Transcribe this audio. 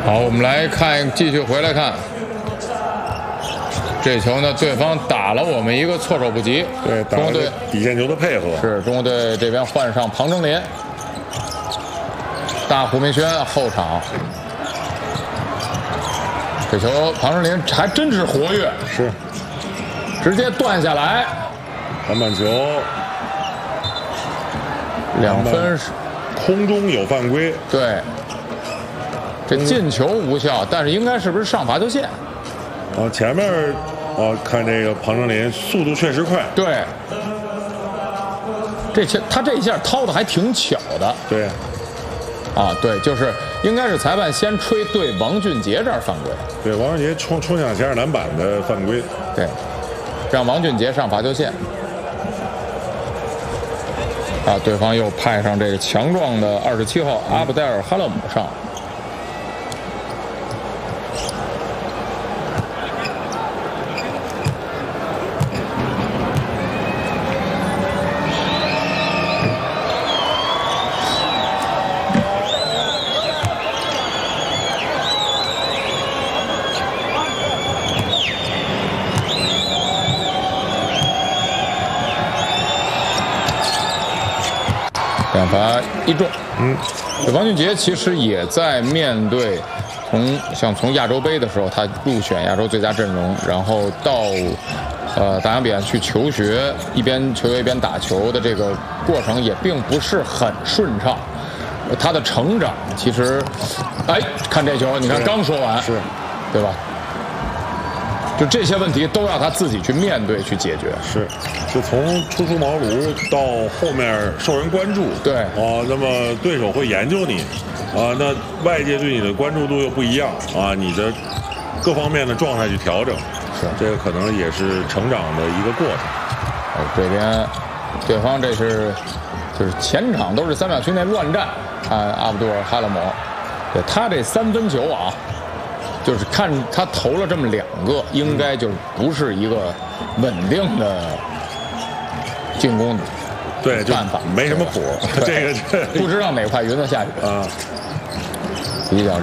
好，我们来看，继续回来看这球呢，对方打了我们一个措手不及。 对， 中国队底线球的配合是中国队这边换上庞征林，大胡明轩后场。这球庞征林还真是活跃， 是直接断下来， 篮板球 2分， 空中有犯规。 对，这进球无效，但是应该是不是上罚球线？ 前面看这个庞征林速度确实快。 对，他这一下掏的还挺巧的。 对， 对，就是应该是裁判先吹对王俊杰这儿犯规。 对，王俊杰冲向前篮板的犯规。 对，让王俊杰上罚球线。对方又派上这个强壮的27号阿布戴尔哈勒姆上。2罚1中。王俊杰其实也在面对从亚洲杯的时候，他入选亚洲最佳阵容，然后到大洋彼岸去求学，一边求学一边打球的这个过程也并不是很顺畅。他的成长其实，看这球，你看刚说完， 是， 对吧？就这些问题都要他自己去面对、去解决。 是从初出茅庐到后面受人关注。 对那么对手会研究你，那外界对你的关注度又不一样你的各方面的状态去调整，这个可能也是成长的一个过程。 这边对方就是前场都是3秒区内乱战，看阿卜杜尔哈勒姆，对他这3分球就是看他投了这么2个，应该就不是一个稳定的进攻办法， 没什么谱，这个不知道哪块云彩下雨比较。